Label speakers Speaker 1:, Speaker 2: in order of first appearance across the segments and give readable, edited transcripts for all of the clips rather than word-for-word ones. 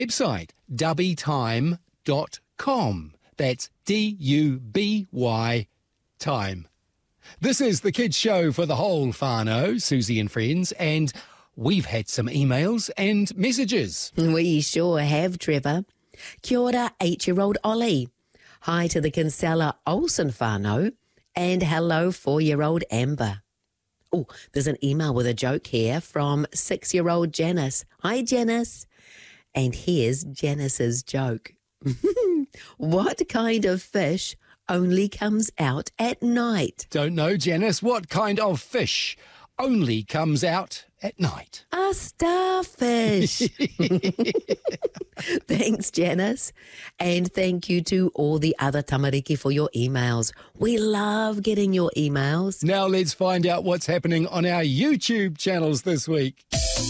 Speaker 1: website, dubbytime.com. That's DUBY time. This is the Kids Show for the whole whānau, Susie and friends, and we've had some emails and messages.
Speaker 2: We sure have, Trevor. Kia ora, 8-year-old Ollie. Hi to the Kinsella Olsen whānau, and hello, 4-year-old Amber. Oh, there's an email with a joke here from 6-year-old Janice. Hi, Janice. And here's Janice's joke. What kind of fish only comes out at night?
Speaker 1: Don't know, Janice. What kind of fish only comes out at night?
Speaker 2: A starfish. Thanks, Janice. And thank you to all the other tamariki for your emails. We love getting your emails.
Speaker 1: Now let's find out what's happening on our YouTube channels this week.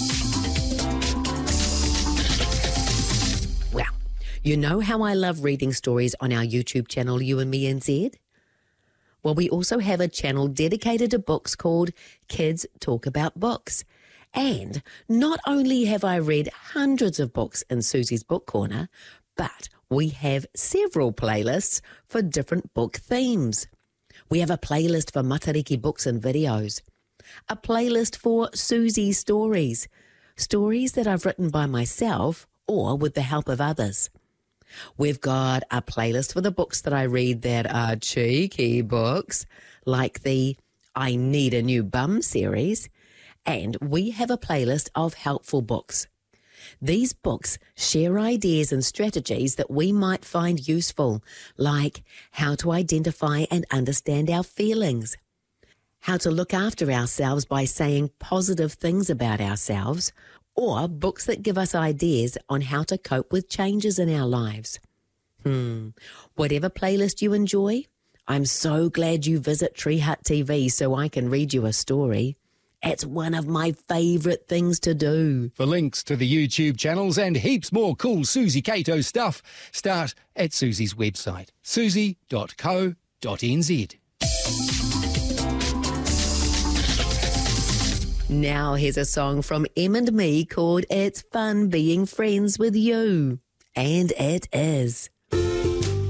Speaker 2: Well, you know how I love reading stories on our YouTube channel, You and Me NZ? Well, we also have a channel dedicated to books called Kids Talk About Books. And not only have I read hundreds of books in Susie's Book Corner, but we have several playlists for different book themes. We have a playlist for Matariki books and videos, a playlist for Susie stories, stories that I've written by myself or with the help of others. We've got a playlist for the books that I read that are cheeky books, like the I Need a New Bum series, and we have a playlist of helpful books. These books share ideas and strategies that we might find useful, like how to identify and understand our feelings, how to look after ourselves by saying positive things about ourselves, or books that give us ideas on how to cope with changes in our lives. Whatever playlist you enjoy, I'm so glad you visit Tree Hut TV so I can read you a story. It's one of my favourite things to do.
Speaker 1: For links to the YouTube channels and heaps more cool Susie Cato stuff, start at Susie's website, susie.co.nz.
Speaker 2: Now here's a song from Em and me called It's Fun Being Friends with You. And it is.